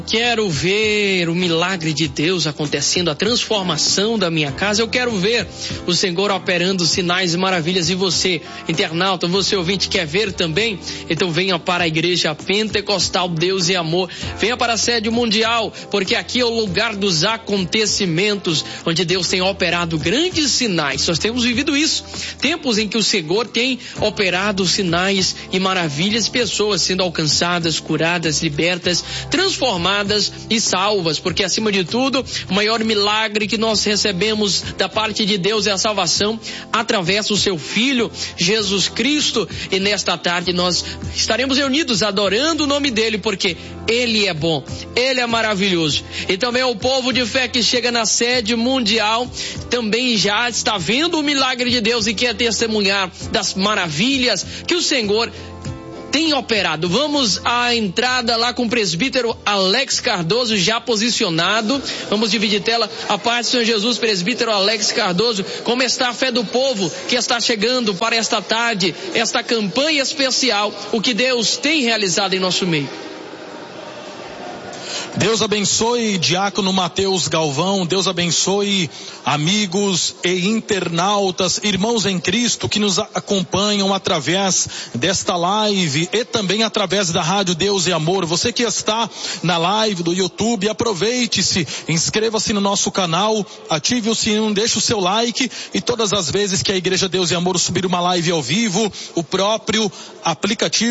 Quero ver o milagre de Deus acontecendo, a transformação da minha casa. Eu quero ver o Senhor operando sinais e maravilhas. E você, internauta, você ouvinte, quer ver também? Então venha para a Igreja Pentecostal Deus e Amor. Venha para a sede mundial, porque aqui é o lugar dos acontecimentos, onde Deus tem operado grandes sinais. Nós temos vivido isso. Tempos em que o Senhor tem operado sinais e maravilhas, pessoas sendo alcançadas, curadas, libertas, transformadas e salvas, porque acima de tudo, o maior milagre que nós recebemos da parte de Deus é a salvação através do seu Filho, Jesus Cristo. E nesta tarde nós estaremos reunidos adorando o nome dele, porque ele é bom, ele é maravilhoso. E também o povo de fé que chega na sede mundial também já está vendo o milagre de Deus e quer testemunhar das maravilhas que o Senhor tem operado. Vamos à entrada lá com o presbítero Alex Cardoso já posicionado. Vamos dividir tela. A paz do Senhor Jesus, presbítero Alex Cardoso. Como está a fé do povo que está chegando para esta tarde, esta campanha especial, o que Deus tem realizado em nosso meio? Deus abençoe Diácono Mateus Galvão, Deus abençoe amigos e internautas, irmãos em Cristo que nos acompanham através desta live e também através da Rádio Deus e Amor. Você que está na live do YouTube, aproveite-se, inscreva-se no nosso canal, ative o sininho, deixe o seu like, e todas as vezes que a Igreja Deus e Amor subir uma live ao vivo, o próprio aplicativo